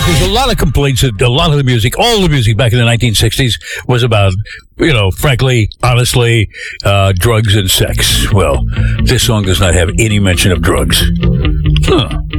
there's a lot of complaints that a lot of the music, all the music back in the 1960s was about, frankly, honestly, drugs and sex. Well, this song does not have any mention of drugs. Huh.